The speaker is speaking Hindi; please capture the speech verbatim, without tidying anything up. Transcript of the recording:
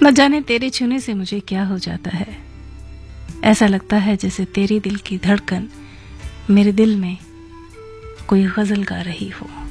न जाने तेरे छूने से मुझे क्या हो जाता है। ऐसा लगता है जैसे तेरी दिल की धड़कन मेरे दिल में कोई गजल गा रही हो।